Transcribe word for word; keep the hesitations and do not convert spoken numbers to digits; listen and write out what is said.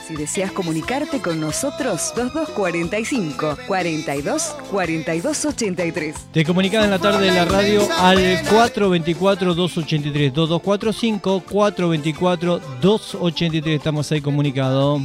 Si deseas comunicarte con nosotros, dos dos cuatro cinco, cuarenta y dos, cuarenta y dos ochenta y tres. Te comunicas en la tarde de la radio al cuatro dos cuatro, dos ocho tres, dos dos cuatro cinco, cuatro dos cuatro, dos ocho tres. Estamos ahí comunicados.